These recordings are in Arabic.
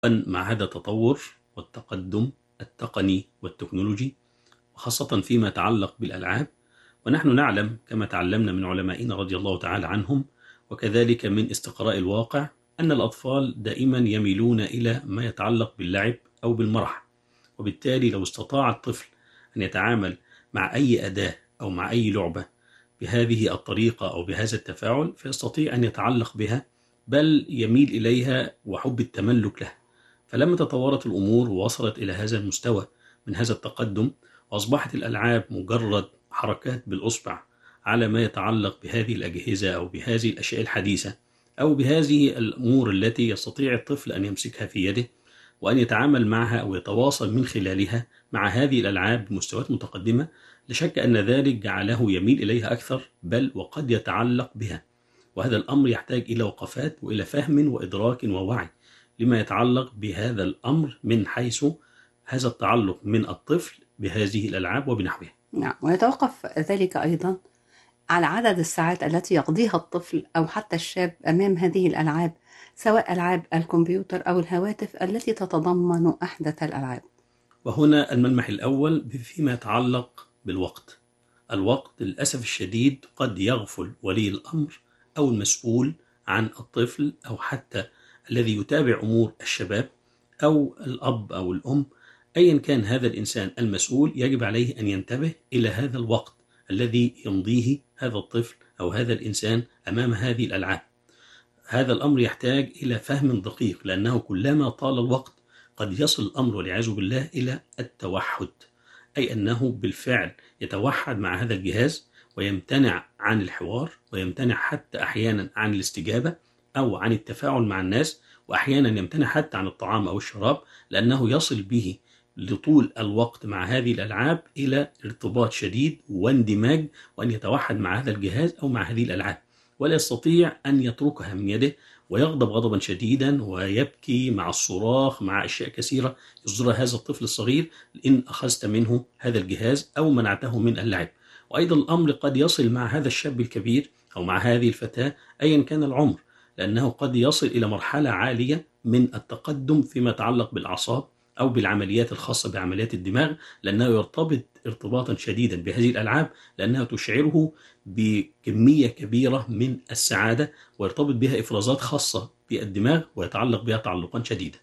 مع هذا التطور والتقدم التقني والتكنولوجي، وخاصة فيما يتعلق بالألعاب. ونحن نعلم كما تعلمنا من علمائنا رضي الله تعالى عنهم، وكذلك من استقراء الواقع، أن الأطفال دائما يميلون إلى ما يتعلق باللعب أو بالمرح. وبالتالي لو استطاع الطفل أن يتعامل مع أي أداة أو مع أي لعبة بهذه الطريقة أو بهذا التفاعل، فيستطيع أن يتعلق بها، بل يميل إليها وحب التملك لها. فلما تطورت الأمور ووصلت إلى هذا المستوى من هذا التقدم، وأصبحت الألعاب مجرد حركات بالأصبع على ما يتعلق بهذه الأجهزة أو بهذه الأشياء الحديثة أو بهذه الأمور التي يستطيع الطفل أن يمسكها في يده وأن يتعامل معها أو يتواصل من خلالها مع هذه الألعاب بمستويات متقدمة، لا شك أن ذلك جعله يميل إليها أكثر، بل وقد يتعلق بها. وهذا الأمر يحتاج إلى وقفات وإلى فهم وإدراك ووعي لما يتعلق بهذا الأمر من حيث هذا التعلق من الطفل بهذه الألعاب وبنحوها. نعم، ويتوقف ذلك أيضا على عدد الساعات التي يقضيها الطفل أو حتى الشاب أمام هذه الألعاب، سواء ألعاب الكمبيوتر أو الهواتف التي تتضمن أحدث الألعاب. وهنا الملمح الأول فيما يتعلق بالوقت. الوقت للأسف الشديد قد يغفل ولي الأمر أو المسؤول عن الطفل، أو حتى الذي يتابع أمور الشباب، أو الأب أو الأم، أيا كان هذا الإنسان المسؤول، يجب عليه أن ينتبه إلى هذا الوقت الذي يمضيه هذا الطفل أو هذا الإنسان أمام هذه الألعاب. هذا الأمر يحتاج إلى فهم دقيق، لأنه كلما طال الوقت قد يصل الأمر والعياذ بالله إلى التوحد، أي أنه بالفعل يتوحد مع هذا الجهاز ويمتنع عن الحوار، ويمتنع حتى أحيانا عن الاستجابة أو عن التفاعل مع الناس، وأحيانا يمتنع حتى عن الطعام أو الشراب، لأنه يصل به لطول الوقت مع هذه الألعاب إلى ارتباط شديد واندماج، وأن يتوحد مع هذا الجهاز أو مع هذه الألعاب، ولا يستطيع أن يتركها من يده، ويغضب غضبا شديدا ويبكي مع الصراخ مع أشياء كثيرة يصدرها هذا الطفل الصغير إن أخذت منه هذا الجهاز أو منعته من اللعب. وأيضا الأمر قد يصل مع هذا الشاب الكبير أو مع هذه الفتاة أيا كان العمر، لأنه قد يصل إلى مرحلة عالية من التقدم فيما يتعلق بالأعصاب أو بالعمليات الخاصة بعمليات الدماغ، لأنه يرتبط ارتباطا شديدا بهذه الألعاب، لأنها تشعره بكمية كبيرة من السعادة، ويرتبط بها إفرازات خاصة بالدماغ ويتعلق بها تعلقا شديدا.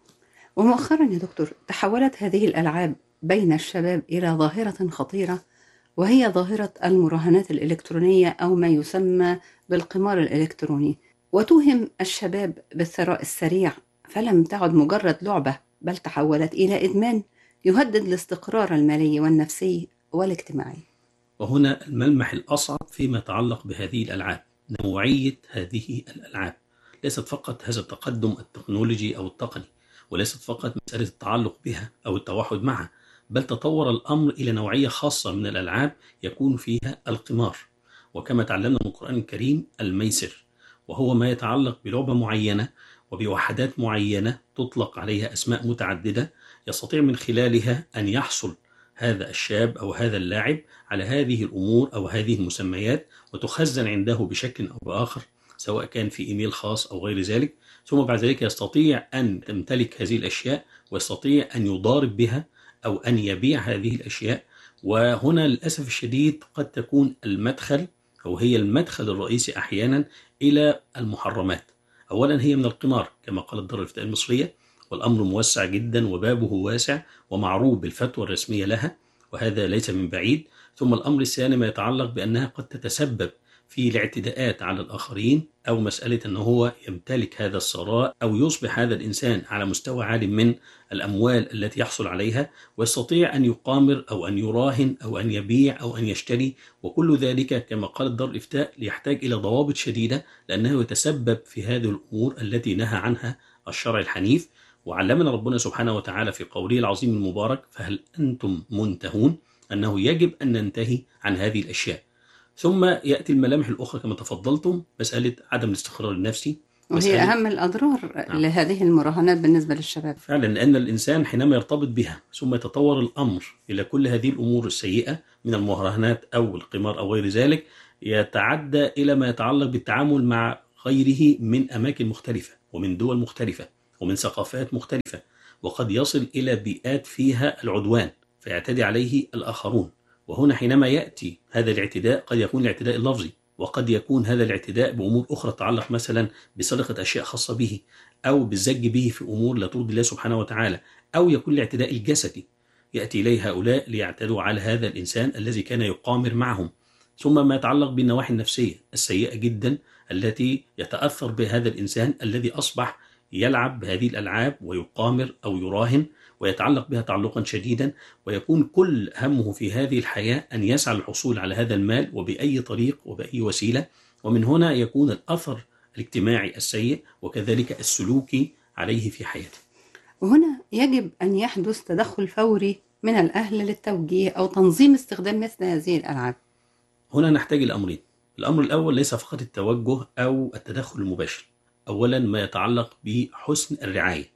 ومؤخرا يا دكتور تحولت هذه الألعاب بين الشباب إلى ظاهرة خطيرة، وهي ظاهرة المراهنات الإلكترونية أو ما يسمى بالقمار الإلكتروني، وتوهم الشباب بالثراء السريع، فلم تعد مجرد لعبة بل تحولت إلى إدمان يهدد الاستقرار المالي والنفسي والاجتماعي. وهنا الملمح الأصعب فيما يتعلق بهذه الألعاب، نوعية هذه الألعاب. ليست فقط هذا التقدم التكنولوجي أو التقني، وليست فقط مسألة التعلق بها أو التوحد معها، بل تطور الأمر إلى نوعية خاصة من الألعاب يكون فيها القمار، وكما تعلمنا من القرآن الكريم الميسر، وهو ما يتعلق بلعبة معينة وبوحدات معينة تطلق عليها أسماء متعددة، يستطيع من خلالها أن يحصل هذا الشاب أو هذا اللاعب على هذه الأمور أو هذه المسميات، وتخزن عنده بشكل أو بآخر، سواء كان في إيميل خاص أو غير ذلك. ثم بعد ذلك يستطيع أن تمتلك هذه الأشياء، ويستطيع أن يضارب بها أو أن يبيع هذه الأشياء. وهنا للأسف الشديد قد تكون المدخل أو هي المدخل الرئيسي أحيانا إلى المحرمات. أولا هي من القمار كما قالت دار الإفتاء المصرية، والأمر موسع جدا وبابه واسع ومعروف بالفتوى الرسمية لها، وهذا ليس من بعيد. ثم الأمر الثاني ما يتعلق بأنها قد تتسبب في الاعتداءات على الآخرين، أو مسألة أنه هو يمتلك هذا الثراء أو يصبح هذا الإنسان على مستوى عال من الأموال التي يحصل عليها، ويستطيع أن يقامر أو أن يراهن أو أن يبيع أو أن يشتري. وكل ذلك كما قال دار الإفتاء يحتاج إلى ضوابط شديدة، لأنه يتسبب في هذه الأمور التي نهى عنها الشرع الحنيف. وعلمنا ربنا سبحانه وتعالى في قوله العظيم المبارك: فهل أنتم منتهون؟ أنه يجب أن ننتهي عن هذه الأشياء. ثم يأتي الملامح الأخرى كما تفضلتم، مسألة عدم الاستقرار النفسي، وهي أهم الأضرار لهذه المراهنات بالنسبة للشباب فعلا، لأن الإنسان حينما يرتبط بها ثم يتطور الأمر إلى كل هذه الأمور السيئة من المراهنات أو القمار أو غير ذلك، يتعدى إلى ما يتعلق بالتعامل مع غيره من أماكن مختلفة ومن دول مختلفة، ومن ثقافات مختلفة، وقد يصل إلى بيئات فيها العدوان فيعتدي عليه الآخرون. وهنا حينما يأتي هذا الاعتداء قد يكون الاعتداء اللفظي، وقد يكون هذا الاعتداء بأمور أخرى تتعلق مثلا بسرقة أشياء خاصة به، أو بالزج به في أمور لا ترضي الله سبحانه وتعالى، أو يكون الاعتداء الجسدي، يأتي إليه هؤلاء ليعتدوا على هذا الإنسان الذي كان يقامر معهم. ثم ما يتعلق بالنواحي النفسية السيئة جدا التي يتأثر بهذا الإنسان الذي أصبح يلعب بهذه الألعاب ويقامر أو يراهن ويتعلق بها تعلقا شديدا، ويكون كل همه في هذه الحياة أن يسعى للحصول على هذا المال وبأي طريق وبأي وسيلة. ومن هنا يكون الأثر الاجتماعي السيء وكذلك السلوكي عليه في حياته. وهنا يجب أن يحدث تدخل فوري من الأهل للتوجيه أو تنظيم استخدام مثل هذه الألعاب. هنا نحتاج الأمرين. الأمر الأول ليس فقط التوجه أو التدخل المباشر، أولا ما يتعلق بحسن الرعاية،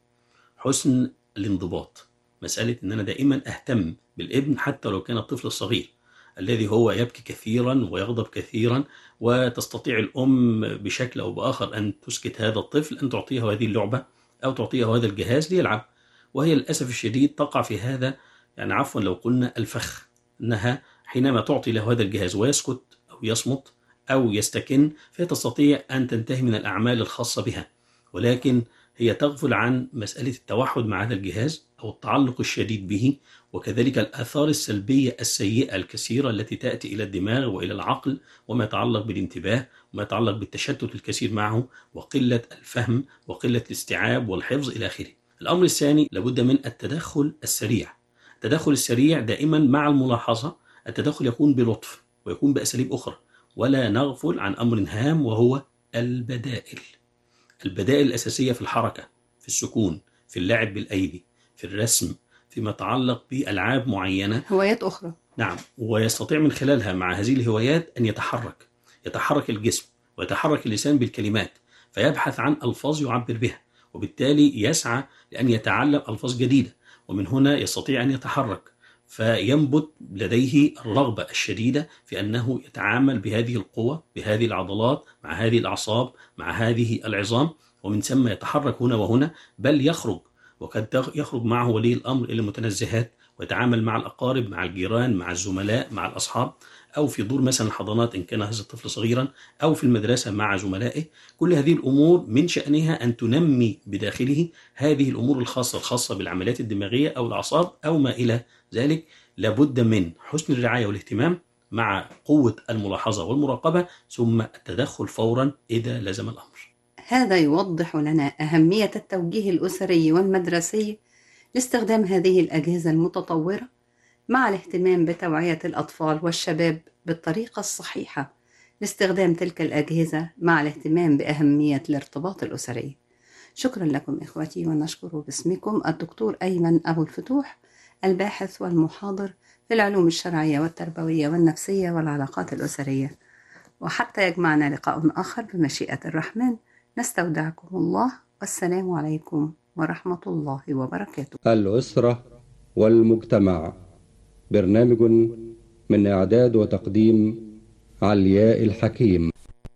حسن الانضباط، مسألة أن أنا دائما أهتم بالابن حتى لو كان الطفل الصغير الذي هو يبكي كثيرا ويغضب كثيرا، وتستطيع الأم بشكل أو بآخر أن تسكت هذا الطفل، أن تعطيه هذه اللعبة أو تعطيه هذا الجهاز ليلعب. وهي للأسف الشديد تقع في هذا، يعني عفوا لو قلنا الفخ، أنها حينما تعطي له هذا الجهاز ويسكت أو يصمت أو يستكن فهي تستطيع أن تنتهي من الأعمال الخاصة بها، ولكن هي تغفل عن مسألة التوحد مع هذا الجهاز أو التعلق الشديد به، وكذلك الآثار السلبية السيئة الكثيرة التي تأتي إلى الدماغ وإلى العقل، وما يتعلق بالانتباه وما يتعلق بالتشتت الكثير معه وقلة الفهم وقلة الاستيعاب والحفظ إلى آخره. الأمر الثاني لابد من التدخل السريع. التدخل السريع دائما مع الملاحظة، التدخل يكون بلطف ويكون بأساليب أخرى، ولا نغفل عن أمر هام وهو البدائل. البدائل الأساسية في الحركة، في السكون، في اللعب بالأيدي، في الرسم، فيما يتعلق بألعاب معينة، هوايات أخرى. نعم، ويستطيع من خلالها مع هذه الهوايات أن يتحرك الجسم ويتحرك اللسان بالكلمات، فيبحث عن ألفاظ يعبر بها، وبالتالي يسعى لأن يتعلم ألفاظ جديدة، ومن هنا يستطيع أن يتحرك، فينبت لديه الرغبة الشديدة في أنه يتعامل بهذه القوة، بهذه العضلات، مع هذه الأعصاب، مع هذه العظام، ومن ثم يتحرك هنا وهنا، بل يخرج، وقد يخرج معه ولي الأمر إلى المتنزهات ويتعامل مع الأقارب، مع الجيران، مع الزملاء، مع الأصحاب، أو في دور مثلا الحضانات إن كان هذا الطفل صغيرا، أو في المدرسة مع زملائه. كل هذه الأمور من شأنها أن تنمي بداخله هذه الأمور الخاصة بالعمليات الدماغية أو الأعصاب أو ما إلى ذلك. لابد من حسن الرعاية والاهتمام مع قوة الملاحظة والمراقبة، ثم التدخل فورا إذا لزم الأمر. هذا يوضح لنا أهمية التوجيه الأسري والمدرسي لاستخدام هذه الأجهزة المتطورة، مع الاهتمام بتوعية الأطفال والشباب بالطريقة الصحيحة لاستخدام تلك الأجهزة، مع الاهتمام بأهمية الارتباط الأسري. شكرا لكم إخوتي، ونشكر باسمكم الدكتور أيمن أبو الفتوح، الباحث والمحاضر في العلوم الشرعية والتربوية والنفسية والعلاقات الأسرية. وحتى يجمعنا لقاء آخر بمشيئة الرحمن، نستودعكم الله، والسلام عليكم ورحمة الله وبركاته. الأسرة والمجتمع، برنامج من إعداد وتقديم علياء الحكيم.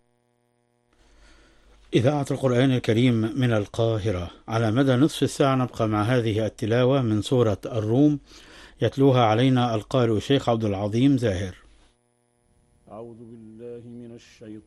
إذاعة القرآن الكريم من القاهرة. على مدى نصف الساعة نبقى مع هذه التلاوة من سورة الروم، يتلوها علينا القارئ الشيخ عبد العظيم زاهر. أعوذ بالله من الشيطان